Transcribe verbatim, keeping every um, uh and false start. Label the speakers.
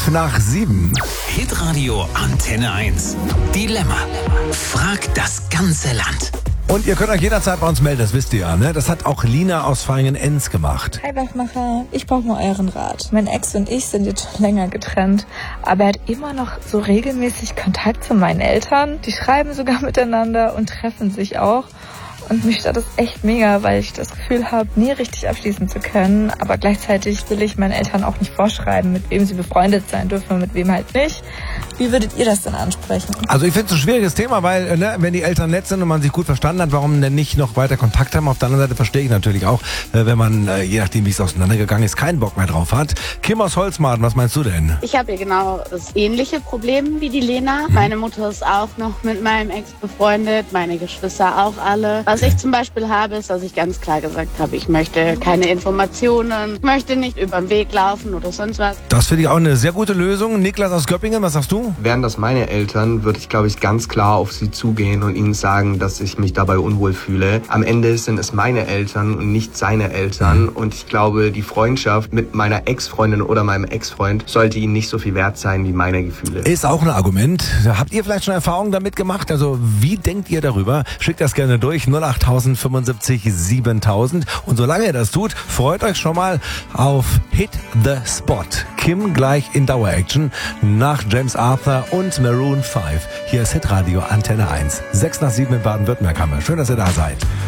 Speaker 1: Fünf nach sieben.
Speaker 2: Hitradio Antenne eins. Dilemma. Frag das ganze Land.
Speaker 1: Und ihr könnt euch jederzeit bei uns melden, das wisst ihr ja, ne? Das hat auch Lina aus Vaihingen-Enz gemacht.
Speaker 3: Hi Wachmacher, ich brauche mal euren Rat. Mein Ex und ich sind jetzt schon länger getrennt, aber er hat immer noch so regelmäßig Kontakt zu meinen Eltern. Die schreiben sogar miteinander und treffen sich auch. Und mich stört das echt mega, weil ich das Gefühl habe, nie richtig abschließen zu können. Aber gleichzeitig will ich meinen Eltern auch nicht vorschreiben, mit wem sie befreundet sein dürfen und mit wem halt nicht. Wie würdet ihr das denn ansprechen?
Speaker 1: Also ich finde es ein schwieriges Thema, weil ne, wenn die Eltern nett sind und man sich gut verstanden hat, warum denn nicht noch weiter Kontakt haben? Auf der anderen Seite verstehe ich natürlich auch, äh, wenn man, äh, je nachdem wie es auseinandergegangen ist, keinen Bock mehr drauf hat. Kim aus Holzmaden, was meinst du denn?
Speaker 4: Ich habe ja genau das ähnliche Problem wie die Lena.
Speaker 1: Hm.
Speaker 4: Meine Mutter ist auch noch mit meinem Ex befreundet, meine Geschwister auch alle. Was ich zum Beispiel habe, ist, dass ich ganz klar gesagt habe, ich möchte keine Informationen, ich möchte nicht über den Weg laufen oder sonst was.
Speaker 1: Das finde ich auch eine sehr gute Lösung. Niklas aus Göppingen, was sagst du?
Speaker 5: Wären das meine Eltern, würde ich, glaube ich, ganz klar auf sie zugehen und ihnen sagen, dass ich mich dabei unwohl fühle. Am Ende sind es meine Eltern und nicht seine Eltern. Und ich glaube, die Freundschaft mit meiner Ex-Freundin oder meinem Ex-Freund sollte ihnen nicht so viel wert sein wie meine Gefühle.
Speaker 1: Ist auch ein Argument. Habt ihr vielleicht schon Erfahrungen damit gemacht? Also wie denkt ihr darüber? Schickt das gerne durch. null acht fünfundsiebzig siebentausend. Und solange ihr das tut, freut euch schon mal auf Hit the Spot. Kim gleich in Dauer-Action nach James Arthur und Maroon fünf. Hier ist Hitradio Antenne eins. sechs nach sieben in Baden-Württemberg haben wir. Schön, dass ihr da seid.